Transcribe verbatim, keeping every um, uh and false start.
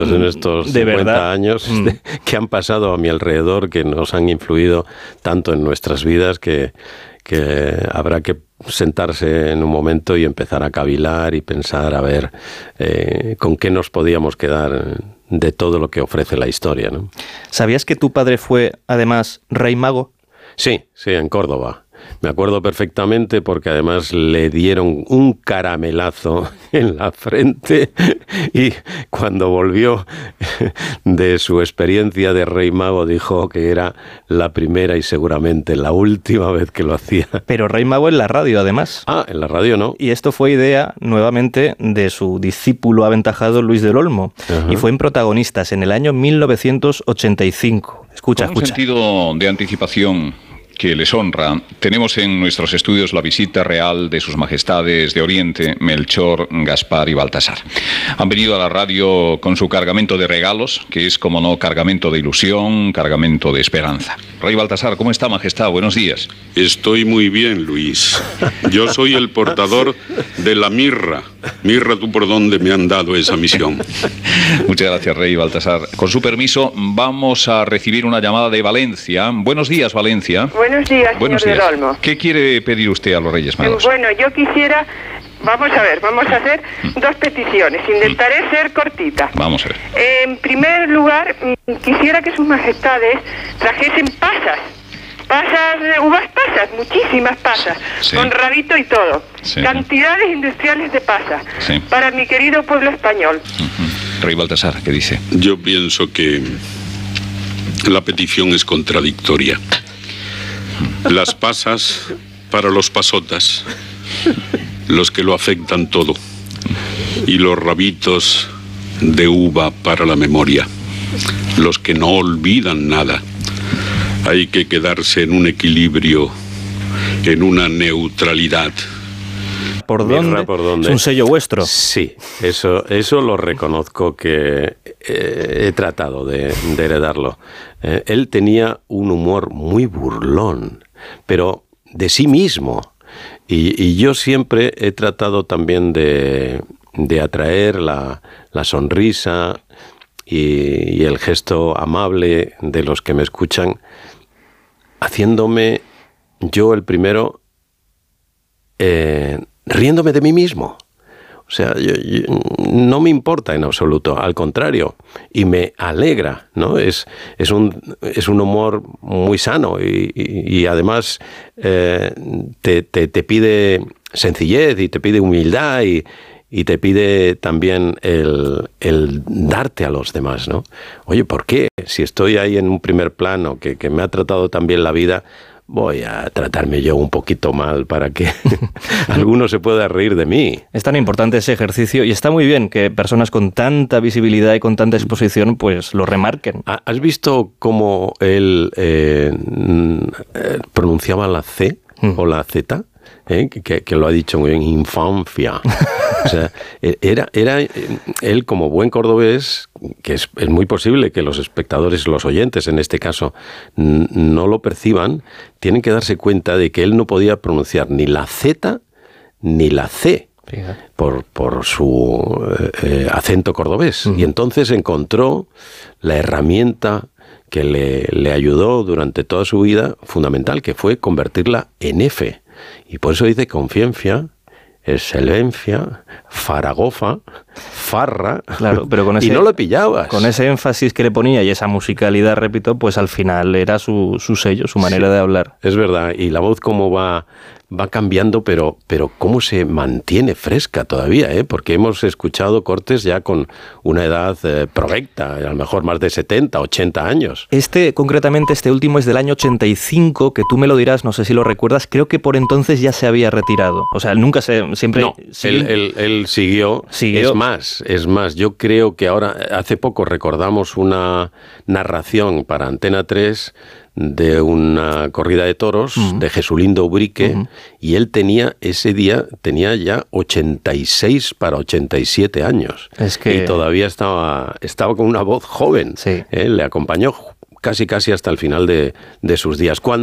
en estos de cincuenta verdad. años Mm. de, que han pasado a mi alrededor, que nos han influido tanto en nuestras vidas que, que habrá que sentarse en un momento y empezar a cavilar y pensar a ver eh, con qué nos podíamos quedar de todo lo que ofrece la historia, ¿no? ¿Sabías que tu padre fue, además, rey mago? Sí, sí, en Córdoba. Me acuerdo perfectamente porque además le dieron un caramelazo en la frente y cuando volvió de su experiencia de rey mago dijo que era la primera y seguramente la última vez que lo hacía. Pero rey mago en la radio, además. Ah, en la radio no. Y esto fue idea, nuevamente, de su discípulo aventajado Luis del Olmo. Ajá. Y fue en Protagonistas, en el año mil novecientos ochenta y cinco. Escucha, Con un escucha. sentido de anticipación que les honra, tenemos en nuestros estudios la visita real de sus majestades de Oriente, Melchor, Gaspar y Baltasar. Han venido a la radio con su cargamento de regalos, que es, como no, cargamento de ilusión, cargamento de esperanza. Rey Baltasar, ¿cómo está, majestad? Buenos días. Estoy muy bien, Luis. Yo soy el portador de la mirra. Mirra, ¿tú por dónde me han dado esa misión? Muchas gracias, Rey Baltasar. Con su permiso, vamos a recibir una llamada de Valencia. Buenos días, Valencia. Buenos días, señor Buenos del días. Olmo. ¿Qué quiere pedir usted a los Reyes Magos? Bueno, yo quisiera, vamos a ver, vamos a hacer dos peticiones. Intentaré ser cortita. Vamos a ver. En primer lugar, mm, quisiera que sus majestades trajesen pasas. Pasas, eh, uvas pasas, muchísimas pasas, Sí. con rabito y todo. Sí. Cantidades industriales de pasas, Sí. para mi querido pueblo español. Ujú. Rey Baltasar, ¿qué dice? Yo pienso que la petición es contradictoria. Las pasas para los pasotas, los que lo afectan todo, y los rabitos de uva para la memoria, los que no olvidan nada. Hay que quedarse en un equilibrio, en una neutralidad. ¿Por Mirra, dónde? ¿por dónde? Es un sello vuestro. Sí, eso, eso lo reconozco que eh, he tratado de, de heredarlo. Eh, él tenía un humor muy burlón, pero de sí mismo. Y, y yo siempre he tratado también de, de atraer la, la sonrisa y, y el gesto amable de los que me escuchan, haciéndome yo el primero eh, riéndome de mí mismo. O sea, yo, yo, no me importa en absoluto, al contrario, y me alegra, ¿no? Es, es, un, es un humor muy sano y, y, y además eh, te, te, te pide sencillez y te pide humildad y, y te pide también el, el darte a los demás, ¿no? Oye, ¿por qué? Si estoy ahí en un primer plano que, que me ha tratado tan bien la vida, voy a tratarme yo un poquito mal para que alguno se pueda reír de mí. Es tan importante ese ejercicio y está muy bien que personas con tanta visibilidad y con tanta exposición pues lo remarquen. ¿Has visto cómo él eh, pronunciaba la C mm. o la Z? ¿Eh? Que, que lo ha dicho muy bien, infancia. O sea, era, era él como buen cordobés, que es, es muy posible que los espectadores, los oyentes en este caso, n- no lo perciban, tienen que darse cuenta de que él no podía pronunciar ni la Z ni la C. Por, por su eh, acento cordobés. Uh-huh. Y entonces encontró la herramienta que le, le ayudó durante toda su vida, fundamental, que fue convertirla en F. Y por eso dice conciencia, excelencia, faragofa, farra, claro, pero con ese, y no lo pillabas. Con ese énfasis que le ponía y esa musicalidad, repito, pues al final era su, su sello, su manera sí, de hablar. Es verdad, y la voz cómo va... va cambiando, pero, pero cómo se mantiene fresca todavía, ¿eh? Porque hemos escuchado cortes ya con una edad eh, provecta, a lo mejor más de setenta, ochenta años. Este, concretamente, este último es del año ochenta y cinco, que tú me lo dirás, no sé si lo recuerdas, creo que por entonces ya se había retirado. O sea, nunca se... siempre No, él, él, él siguió, siguió. Es más, es más, yo creo que ahora, hace poco recordamos una narración para Antena tres de una corrida de toros uh-huh. de Jesulindo Ubrique uh-huh. y él tenía ese día tenía ya ochenta y seis para ochenta y siete años es que... y todavía estaba estaba con una voz joven, sí. ¿eh? Le acompañó casi casi hasta el final de, de sus días. Cuando